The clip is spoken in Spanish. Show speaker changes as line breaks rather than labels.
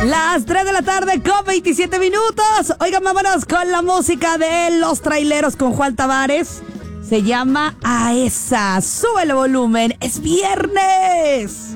Las 3 de la tarde con 27 minutos. Oigan, vámonos con la música de Los Traileros con Juan Tavares. Se llama A Esa. Sube el volumen. Es viernes.